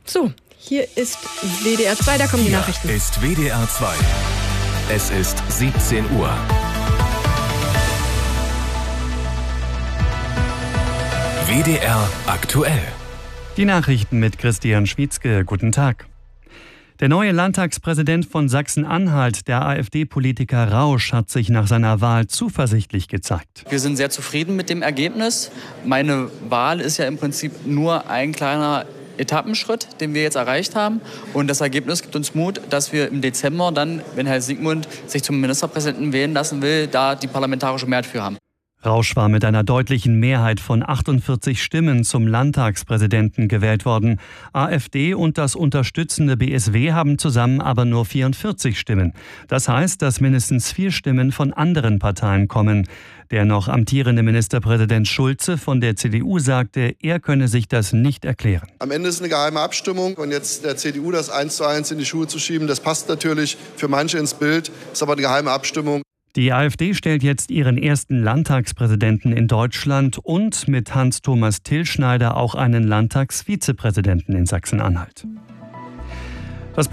So, hier ist WDR 2, da kommen die Nachrichten. Hier ist WDR 2. Es ist 17 Uhr. WDR aktuell. Die Nachrichten mit Christian Schwietzke. Guten Tag. Der neue Landtagspräsident von Sachsen-Anhalt, der AfD-Politiker Rausch, hat sich nach seiner Wahl zuversichtlich gezeigt. Wir sind sehr zufrieden mit dem Ergebnis. Meine Wahl ist ja im Prinzip nur ein kleiner Etappenschritt, den wir jetzt erreicht haben. Und das Ergebnis gibt uns Mut, dass wir im Dezember dann, wenn Herr Sigmund sich zum Ministerpräsidenten wählen lassen will, da die parlamentarische Mehrheit für haben. Rausch war mit einer deutlichen Mehrheit von 48 Stimmen zum Landtagspräsidenten gewählt worden. AfD und das unterstützende BSW haben zusammen aber nur 44 Stimmen. Das heißt, dass mindestens 4 Stimmen von anderen Parteien kommen. Der noch amtierende Ministerpräsident Schulze von der CDU sagte, er könne sich das nicht erklären. Am Ende ist eine geheime Abstimmung und jetzt der CDU das 1:1 in die Schuhe zu schieben, das passt natürlich für manche ins Bild, ist aber eine geheime Abstimmung. Die AfD stellt jetzt ihren ersten Landtagspräsidenten in Deutschland und mit Hans-Thomas Tillschneider auch einen Landtagsvizepräsidenten in Sachsen-Anhalt. Das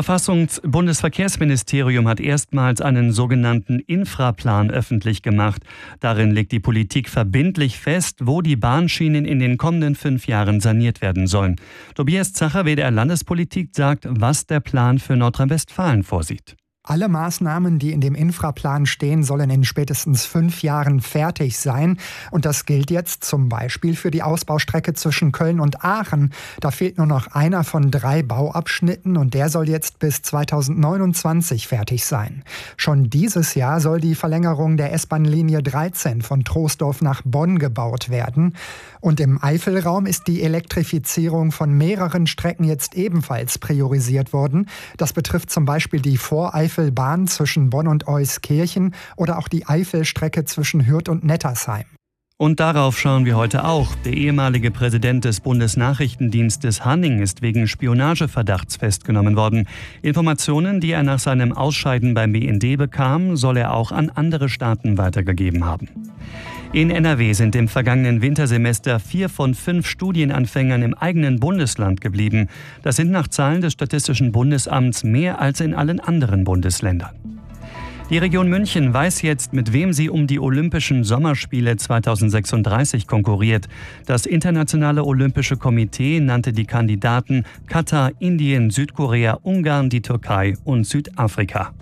Bundesverkehrsministerium hat erstmals einen sogenannten Infraplan öffentlich gemacht. Darin legt die Politik verbindlich fest, wo die Bahnschienen in den kommenden 5 Jahren saniert werden sollen. Tobias Zacher, WDR Landespolitik, sagt, was der Plan für Nordrhein-Westfalen vorsieht. Alle Maßnahmen, die in dem Infraplan stehen, sollen in spätestens 5 Jahren fertig sein. Und das gilt jetzt zum Beispiel für die Ausbaustrecke zwischen Köln und Aachen. Da fehlt nur noch einer von 3 Bauabschnitten und der soll jetzt bis 2029 fertig sein. Schon dieses Jahr soll die Verlängerung der S-Bahn-Linie 13 von Troisdorf nach Bonn gebaut werden. Und im Eifelraum ist die Elektrifizierung von mehreren Strecken jetzt ebenfalls priorisiert worden. Das betrifft zum Beispiel die Voreifelbahn zwischen Bonn und Euskirchen oder auch die Eifelstrecke zwischen Hürth und Nettersheim. Und darauf schauen wir heute auch. Der ehemalige Präsident des Bundesnachrichtendienstes Hanning ist wegen Spionageverdachts festgenommen worden. Informationen, die er nach seinem Ausscheiden beim BND bekam, soll er auch an andere Staaten weitergegeben haben. In NRW sind im vergangenen Wintersemester 4 von 5 Studienanfängern im eigenen Bundesland geblieben. Das sind nach Zahlen des Statistischen Bundesamts mehr als in allen anderen Bundesländern. Die Region München weiß jetzt, mit wem sie um die Olympischen Sommerspiele 2036 konkurriert. Das Internationale Olympische Komitee nannte die Kandidaten Katar, Indien, Südkorea, Ungarn, die Türkei und Südafrika.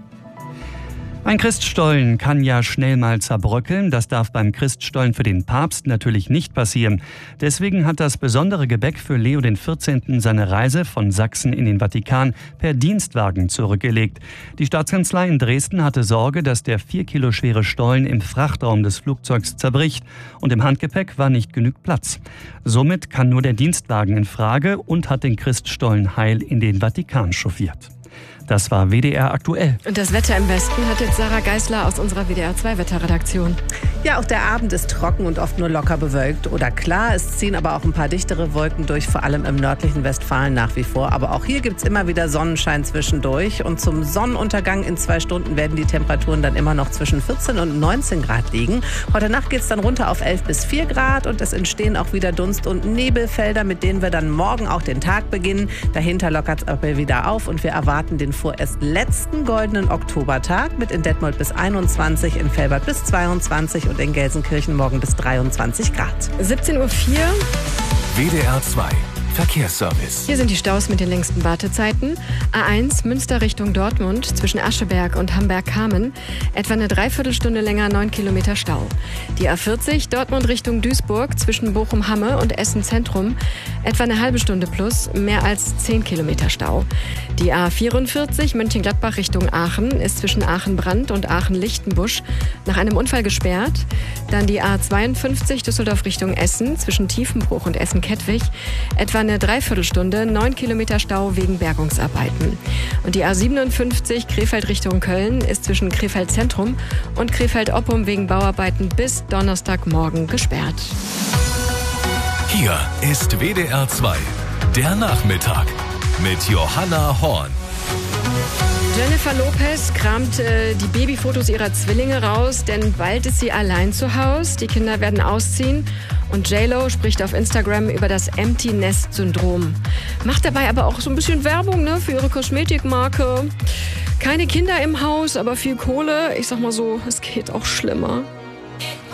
Ein Christstollen kann ja schnell mal zerbröckeln. Das darf beim Christstollen für den Papst natürlich nicht passieren. Deswegen hat das besondere Gebäck für Leo XIV. Seine Reise von Sachsen in den Vatikan per Dienstwagen zurückgelegt. Die Staatskanzlei in Dresden hatte Sorge, dass der 4 Kilo schwere Stollen im Frachtraum des Flugzeugs zerbricht. Und im Handgepäck war nicht genug Platz. Somit kann nur der Dienstwagen in Frage und hat den Christstollen heil in den Vatikan chauffiert. Das war WDR aktuell. Und das Wetter im Westen hat jetzt Sarah Geisler aus unserer WDR 2 Wetterredaktion. Ja, auch der Abend ist trocken und oft nur locker bewölkt oder klar. Es ziehen aber auch ein paar dichtere Wolken durch, vor allem im nördlichen Westfalen nach wie vor. Aber auch hier gibt es immer wieder Sonnenschein zwischendurch. Und zum Sonnenuntergang in 2 Stunden werden die Temperaturen dann immer noch zwischen 14 und 19 Grad liegen. Heute Nacht geht es dann runter auf 11 bis 4 Grad und es entstehen auch wieder Dunst- und Nebelfelder, mit denen wir dann morgen auch den Tag beginnen. Dahinter lockert es aber wieder auf und wir erwarten den vorerst letzten goldenen Oktobertag mit in Detmold bis 21, in Velbert bis 22 und in Gelsenkirchen morgen bis 23 Grad. 17:04 Uhr. WDR 2 Verkehrsservice. Hier sind die Staus mit den längsten Wartezeiten. A1 Münster Richtung Dortmund zwischen Ascheberg und Hamberg-Kamen. Etwa eine Dreiviertelstunde länger, 9 Kilometer Stau. Die A40 Dortmund Richtung Duisburg zwischen Bochum-Hamme und Essen Zentrum. Etwa eine halbe Stunde plus, mehr als 10 Kilometer Stau. Die A44 Mönchengladbach Richtung Aachen ist zwischen Aachen-Brand und Aachen-Lichtenbusch nach einem Unfall gesperrt. Dann die A52 Düsseldorf Richtung Essen zwischen Tiefenbruch und Essen-Kettwig. Etwa eine Dreiviertelstunde, 9 Kilometer Stau wegen Bergungsarbeiten. Und die A57 Krefeld Richtung Köln ist zwischen Krefeld Zentrum und Krefeld Oppum wegen Bauarbeiten bis Donnerstagmorgen gesperrt. Hier ist WDR 2, der Nachmittag mit Johanna Horn. Jennifer Lopez kramt die Babyfotos ihrer Zwillinge raus, denn bald ist sie allein zu Hause. Die Kinder werden ausziehen. Und J-Lo spricht auf Instagram über das Empty-Nest-Syndrom. Macht dabei aber auch so ein bisschen Werbung, ne, für ihre Kosmetikmarke. Keine Kinder im Haus, aber viel Kohle. Ich sag mal so, es geht auch schlimmer.